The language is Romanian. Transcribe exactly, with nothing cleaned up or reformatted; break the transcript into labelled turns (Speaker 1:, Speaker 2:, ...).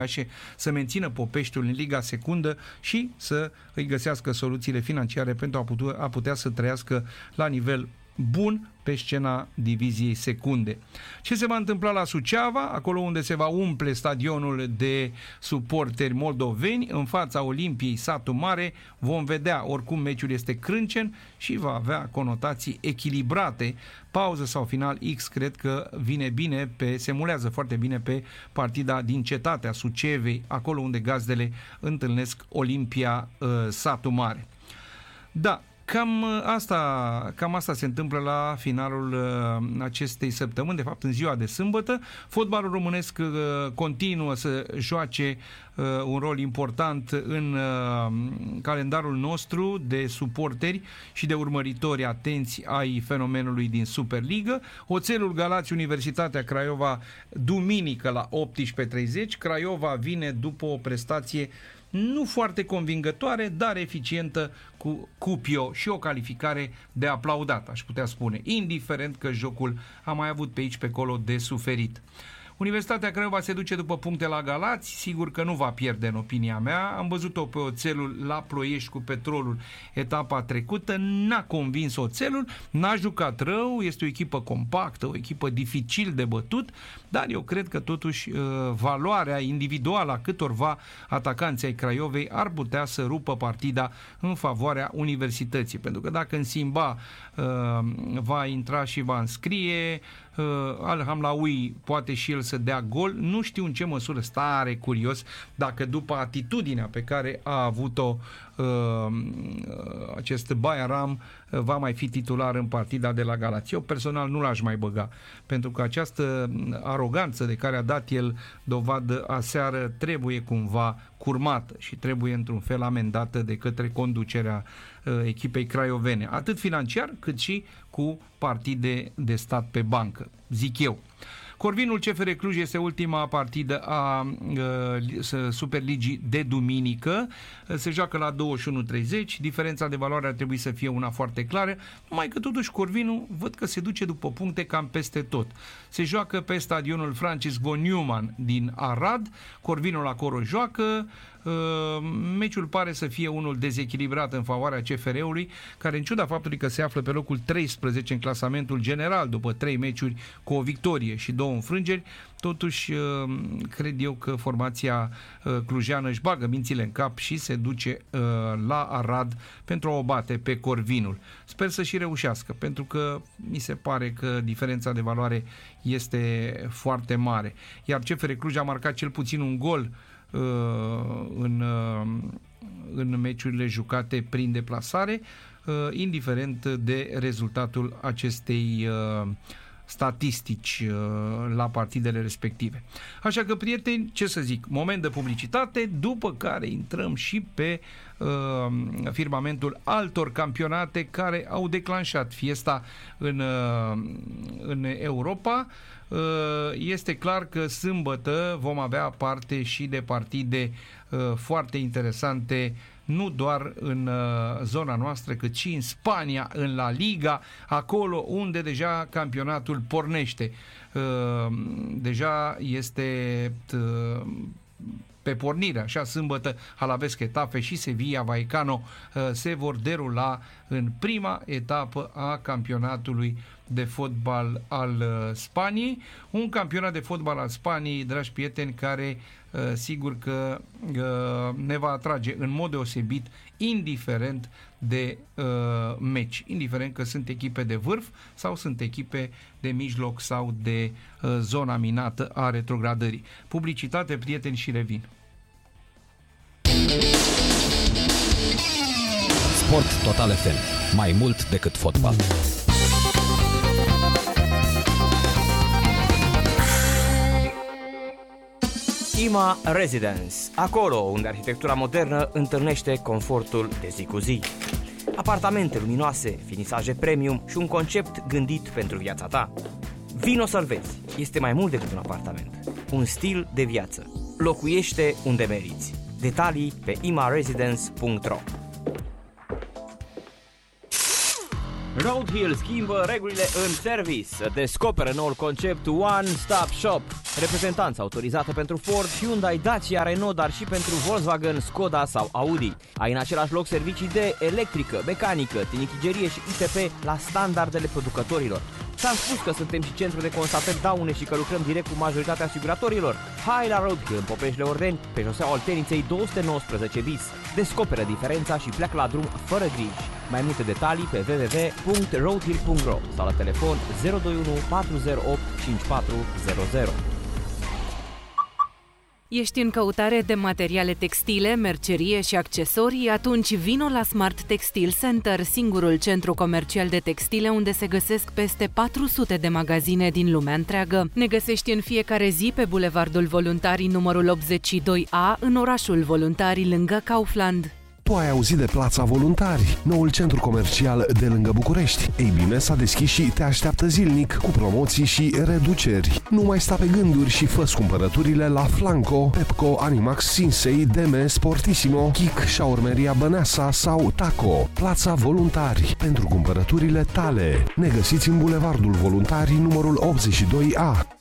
Speaker 1: să mențină Popeștiul în Liga Secundă și să îi găsească soluțiile financiare pentru a putea, a putea să trăiască la nivel bun pe scena diviziei secunde. Ce se va întâmpla la Suceava, acolo unde se va umple stadionul de suporteri moldoveni, în fața Olimpiei Satu Mare, vom vedea. Oricum meciul este crâncen și va avea conotații echilibrate. Pauză sau final X cred că vine bine pe, se mulează foarte bine pe partida din cetatea Sucevei, acolo unde gazdele întâlnesc Olimpia uh, Satu Mare. Da, Cam asta, cam asta se întâmplă la finalul uh, acestei săptămâni, de fapt în ziua de sâmbătă. Fotbalul românesc uh, continuă să joace uh, un rol important în uh, calendarul nostru de suporteri și de urmăritori atenți ai fenomenului din Superligă. Oțelul Galați Universitatea Craiova duminică la optsprezece treizeci. Craiova vine după o prestație nu foarte convingătoare, dar eficientă cu Cupio și o calificare de aplaudat, aș putea spune, indiferent că jocul a mai avut pe aici pe acolo de suferit. Universitatea Craiova se duce după puncte la Galați, sigur că nu va pierde în opinia mea. Am văzut-o pe Oțelul la Ploiești cu Petrolul etapa trecută, n-a convins Oțelul, n-a jucat rău, este o echipă compactă, o echipă dificil de bătut, dar eu cred că totuși valoarea individuală a câtorva atacanți ai Craiovei ar putea să rupă partida în favoarea Universității, pentru că dacă în Simba va intra și va înscrie, Al Hamlaoui poate și el să dea gol. Nu știu în ce măsură, stare curios dacă după atitudinea pe care a avut-o uh, acest Bayaram uh, va mai fi titular în partida de la Galați. Eu personal nu l-aș mai băga, pentru că această aroganță de care a dat el dovadă aseară trebuie cumva curmată și trebuie într-un fel amendată de către conducerea uh, echipei craiovene, atât financiar cât și cu partide de stat pe bancă, zic eu. Corvinul C F R Cluj este ultima partidă a uh, Superligii de duminică. Se joacă la douăzeci și unu treizeci. Diferența de valoare ar trebui să fie una foarte clară, numai că totuși Corvinul văd că se duce după puncte cam peste tot. Se joacă pe stadionul Francis von Neumann din Arad. Corvinul acolo joacă. Uh, meciul pare să fie unul dezechilibrat în favoarea C F R-ului, care în ciuda faptului că se află pe locul treisprezece în clasamentul general după trei meciuri cu o victorie și două înfrângeri, totuși uh, cred eu că formația uh, clujeană își bagă mințile în cap și se duce uh, la Arad pentru a o bate pe Corvinul. Sper să și reușească, pentru că mi se pare că diferența de valoare este foarte mare. Iar C F R Cluj a marcat cel puțin un gol în, în meciurile jucate prin deplasare, indiferent de rezultatul acestei statistici la partidele respective. Așa că, prieteni, ce să zic, moment de publicitate, după care intrăm și pe uh, firmamentul altor campionate care au declanșat fiesta în, uh, în Europa. Uh, este clar că sâmbătă vom avea parte și de partide uh, foarte interesante, nu doar în uh, zona noastră, cât și în Spania, în La Liga, acolo unde deja campionatul pornește. Uh, deja este uh, pe pornire, așa, sâmbătă, Alaves Getafe și Sevilla Vallecano uh, se vor derula în prima etapă a campionatului de fotbal al uh, Spaniei. Un campionat de fotbal al Spaniei, dragi prieteni, care uh, sigur că uh, ne va atrage în mod deosebit, indiferent de uh, meci, indiferent că sunt echipe de vârf sau sunt echipe de mijloc sau de uh, zona minată a retrogradării. Publicitate, prieteni, și revin.
Speaker 2: Sport Total F M. Mai mult decât fotbal.
Speaker 3: Ima Residence, acolo unde arhitectura modernă întâlnește confortul de zi cu zi. Apartamente luminoase, finisaje premium și un concept gândit pentru viața ta. Vino să-l vezi, este mai mult decât un apartament, un stil de viață. Locuiește unde meriți. Detalii pe ima residence punct ro. Roadhill schimbă regulile în service. Descoperă noul concept One Stop Shop. reprezentanță autorizată pentru Ford, Hyundai, Dacia, Renault, dar și pentru Volkswagen, Skoda sau Audi. Ai în același loc servicii de electrică, mecanică, tinichigerie și I T P la standardele producătorilor. Ți-am spus că suntem și centru de constatări daune și că lucrăm direct cu majoritatea asiguratorilor. Hai la Roadkill în Popeșle Ordeni, pe șoseaua Olteniței două sute nouăsprezece bis. Descoperă diferența și pleacă la drum fără griji. Mai multe detalii pe w w w punct roadkill punct ro sau la telefon zero doi unu patru zero opt cinci patru zero zero.
Speaker 4: Ești în căutare de materiale textile, mercerie și accesorii? Atunci vino la Smart Textile Center, singurul centru comercial de textile unde se găsesc peste patru sute de magazine din lumea întreagă. Ne găsești în fiecare zi pe Bulevardul Voluntarii numărul optzeci și doi A, în orașul Voluntarii, lângă Kaufland.
Speaker 5: Tu ai auzit de Plața Voluntari, noul centru comercial de lângă București? Ei bine, s-a deschis și te așteaptă zilnic cu promoții și reduceri. Nu mai sta pe gânduri și fă-ți cumpărăturile la Flanco, Pepco, Animax, Sinsei, Deme, Sportissimo, Kik, Șaurmeria Băneasa sau Taco. Plața Voluntari, pentru cumpărăturile tale. Ne găsiți în Bulevardul Voluntarii numărul optzeci și doi A.